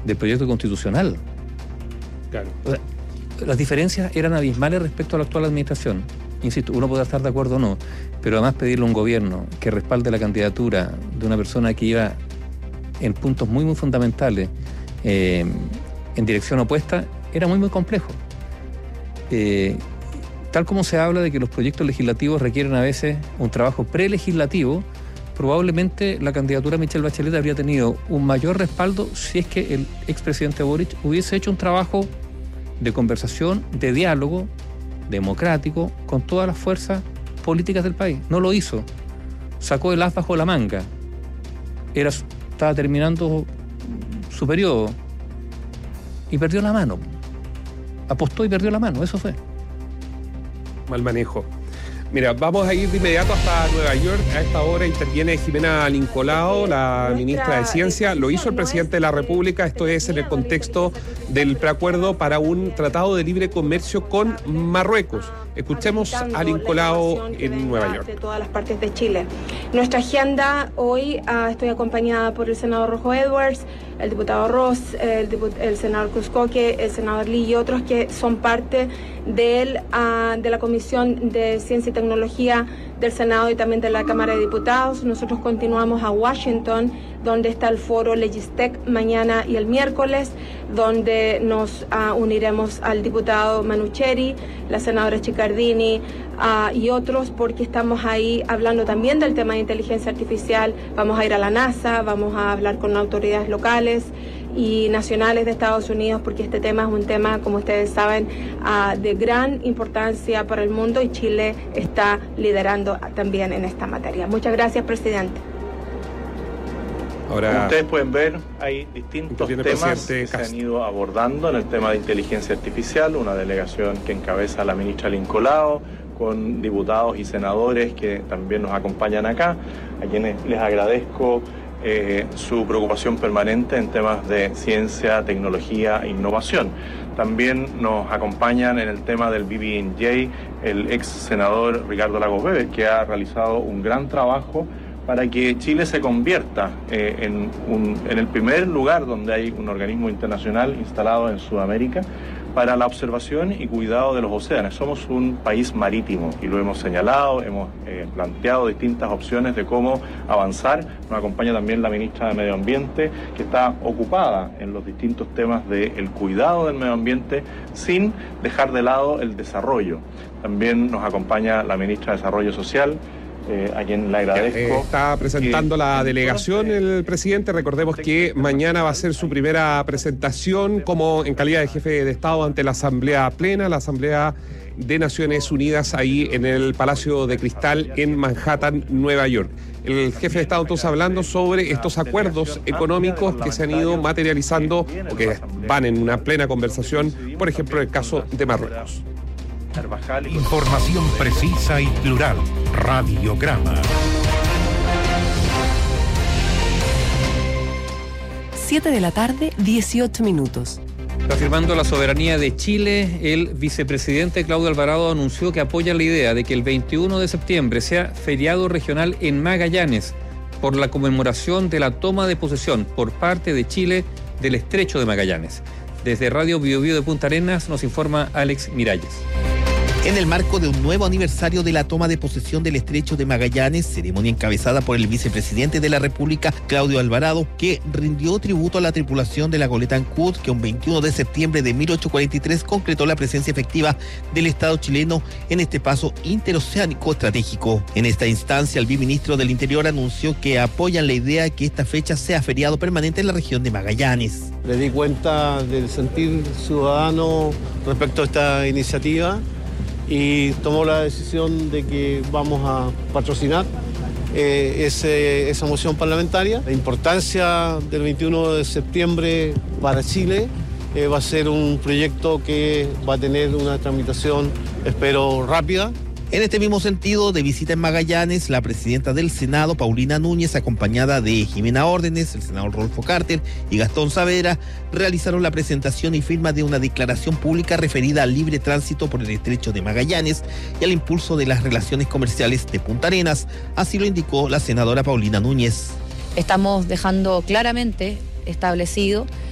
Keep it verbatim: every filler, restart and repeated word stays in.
del proyecto constitucional. Claro. O sea, las diferencias eran abismales respecto a la actual administración. Insisto, uno puede estar de acuerdo o no, pero además pedirle a un gobierno que respalde la candidatura de una persona que iba en puntos muy, muy fundamentales eh, en dirección opuesta, era muy, muy complejo. Eh, tal como se habla de que los proyectos legislativos requieren a veces un trabajo prelegislativo, probablemente la candidatura de Michelle Bachelet habría tenido un mayor respaldo si es que el expresidente Boric hubiese hecho un trabajo de conversación, de diálogo democrático con todas las fuerzas políticas del país. No lo hizo. Sacó el as bajo la manga. Era, estaba terminando su periodo y perdió la mano. Apostó y perdió la mano, eso fue. Mal manejo. Mira, vamos a ir de inmediato hasta Nueva York. A esta hora interviene Jimena Lincolao, la ministra de Ciencia. Lo hizo el presidente de la República. Esto es en el contexto del preacuerdo para un tratado de libre comercio con Marruecos. Escuchemos a Lincolao en Nueva York. De todas las partes de Chile. Nuestra agenda hoy, uh, estoy acompañada por el senador Rojo Edwards, el diputado Ross, el, diput- el senador Cruzcoque, el senador Lee y otros que son parte del, uh, de la Comisión de Ciencia y Tecnología del Senado y también de la Cámara de Diputados. Nosotros continuamos a Washington, donde está el foro Legistec mañana y el miércoles, donde nos uh, uniremos al diputado Manucheri, la senadora Chicardini uh, y otros, porque estamos ahí hablando también del tema de inteligencia artificial. Vamos a ir a la NASA, vamos a hablar con autoridades locales y nacionales de Estados Unidos, porque este tema es un tema, como ustedes saben, uh, de gran importancia para el mundo y Chile está liderando también en esta materia. Muchas gracias, presidente. Ahora, como ustedes pueden ver, hay distintos temas que se han ido abordando en el tema de inteligencia artificial, una delegación que encabeza la ministra Lincolao, con diputados y senadores que también nos acompañan acá, a quienes les agradezco eh, su preocupación permanente en temas de ciencia, tecnología e innovación. También nos acompañan en el tema del B B N J el ex senador Ricardo Lagos Weber, que ha realizado un gran trabajo para que Chile se convierta eh, en, un, en el primer lugar donde hay un organismo internacional instalado en Sudamérica para la observación y cuidado de los océanos. Somos un país marítimo y lo hemos señalado, hemos eh, planteado distintas opciones de cómo avanzar. Nos acompaña también la ministra de Medio Ambiente, que está ocupada en los distintos temas del cuidado del medio ambiente sin dejar de lado el desarrollo. También nos acompaña la ministra de Desarrollo Social, Eh, a quien le agradezco. Eh, está presentando la delegación el presidente. Recordemos que mañana va a ser su primera presentación como en calidad de jefe de Estado ante la Asamblea Plena, la Asamblea de Naciones Unidas, ahí en el Palacio de Cristal en Manhattan, Nueva York. El jefe de Estado entonces hablando sobre estos acuerdos económicos que se han ido materializando o que van en una plena conversación, por ejemplo, en el caso de Marruecos. Información precisa y plural. Radiograma. siete de la tarde, dieciocho minutos. Reafirmando la soberanía de Chile, el vicepresidente Claudio Alvarado anunció que apoya la idea de que el veintiuno de septiembre sea feriado regional en Magallanes por la conmemoración de la toma de posesión por parte de Chile del Estrecho de Magallanes. Desde Radio Bio Bio de Punta Arenas nos informa Alex Miralles. En el marco de un nuevo aniversario de la toma de posesión del Estrecho de Magallanes, ceremonia encabezada por el vicepresidente de la República, Claudio Alvarado, que rindió tributo a la tripulación de la goleta Ancud, que un veintiuno de septiembre de mil ochocientos cuarenta y tres concretó la presencia efectiva del Estado chileno en este paso interoceánico estratégico. En esta instancia, el viceministro del Interior anunció que apoyan la idea de que esta fecha sea feriado permanente en la región de Magallanes. Le di cuenta del sentir ciudadano respecto a esta iniciativa y tomó la decisión de que vamos a patrocinar eh, ese, esa moción parlamentaria. La importancia del veintiuno de septiembre para Chile eh, va a ser un proyecto que va a tener una tramitación, espero, rápida. En este mismo sentido, de visita en Magallanes, la presidenta del Senado, Paulina Núñez, acompañada de Jimena Órdenes, el senador Rodolfo Carter y Gastón Saavedra, realizaron la presentación y firma de una declaración pública referida al libre tránsito por el Estrecho de Magallanes y al impulso de las relaciones comerciales de Punta Arenas. Así lo indicó la senadora Paulina Núñez. Estamos dejando claramente establecido